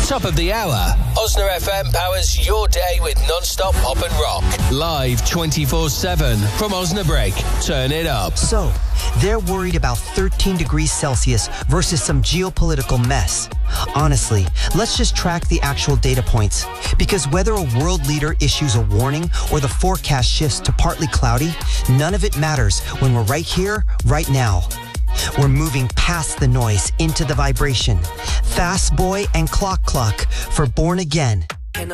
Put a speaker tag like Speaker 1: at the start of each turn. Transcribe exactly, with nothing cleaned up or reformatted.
Speaker 1: Top of the hour, Osna F M powers your day with non-stop pop and rock. Live twenty-four seven from Osnabrück. Turn it up.
Speaker 2: So, they're worried about thirteen degrees Celsius versus some geopolitical mess. Honestly, let's just track the actual data points. Because whether a world leader issues a warning or the forecast shifts to partly cloudy, none of it matters when we're right here, right now. We're moving past the noise into the vibration. Fast Boy and Clock Clock for Born Again.